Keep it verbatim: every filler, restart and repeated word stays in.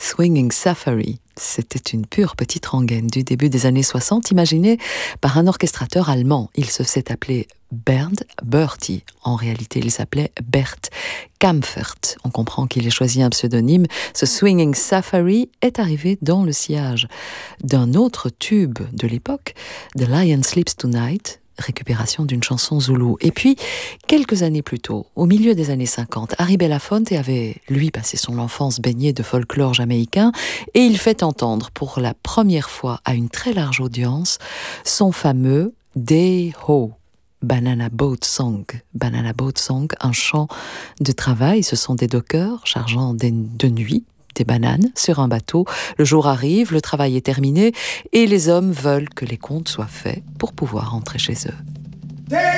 Swinging Safari. C'était une pure petite rengaine du début des années soixante, imaginée par un orchestrateur allemand. Il se faisait appeler Bernd Berti. En réalité, il s'appelait Bert Kaempfert. On comprend qu'il ait choisi un pseudonyme. Ce Swinging Safari est arrivé dans le sillage d'un autre tube de l'époque, The Lion Sleeps Tonight, récupération d'une chanson zoulou. Et puis, quelques années plus tôt, au milieu des années cinquante, Harry Belafonte avait, lui, passé son enfance baigné de folklore jamaïcain, et il fait entendre pour la première fois à une très large audience son fameux Day Ho, Banana Boat Song. Banana Boat Song, un chant de travail. Ce sont des dockers chargeant des, de nuit des bananes sur un bateau. Le jour arrive, le travail est terminé et les hommes veulent que les comptes soient faits pour pouvoir rentrer chez eux.